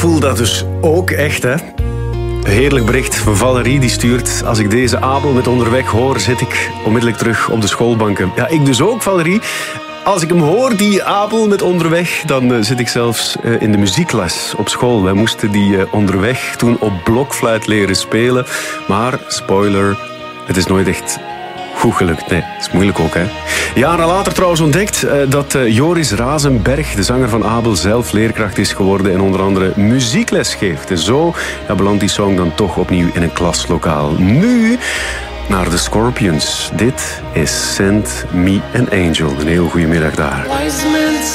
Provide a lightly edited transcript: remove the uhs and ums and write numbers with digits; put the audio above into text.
voel dat dus ook echt, hè. Heerlijk bericht van Valerie, die stuurt... Als ik deze Abel met Onderweg hoor, zit ik onmiddellijk terug op de schoolbanken. Ja, ik dus ook, Valerie. Als ik hem hoor, die Abel met Onderweg, dan zit ik zelfs in de muziekles op school. Wij moesten die Onderweg toen op blokfluit leren spelen. Maar, spoiler, het is nooit echt goed gelukt. Nee, dat is moeilijk ook, hè. Jaren later trouwens ontdekt dat Joris Razenberg, de zanger van Abel, zelf leerkracht is geworden en onder andere muziekles geeft. En zo belandt die song dan toch opnieuw in een klaslokaal. Nu naar de Scorpions. Dit is Send Me an Angel. Een heel goede middag daar.